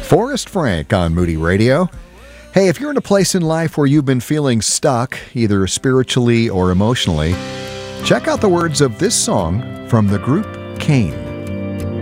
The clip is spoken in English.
Forrest Frank on Moody Radio. Hey, if you're in a place in life where you've been feeling stuck, either spiritually or emotionally, check out the words of this song from the group Cain.